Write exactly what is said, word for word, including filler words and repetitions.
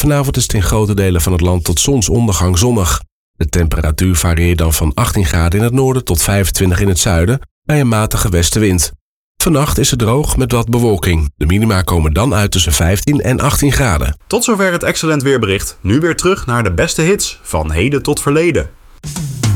Vanavond is het in grote delen van het land tot zonsondergang zonnig. De temperatuur varieert dan van achttien graden in het noorden tot vijfentwintig in het zuiden bij een matige westenwind. Vannacht is het droog met wat bewolking. De minima komen dan uit tussen vijftien en achttien graden. Tot zover het Excellent Weerbericht. Nu weer terug naar de beste hits van heden tot verleden.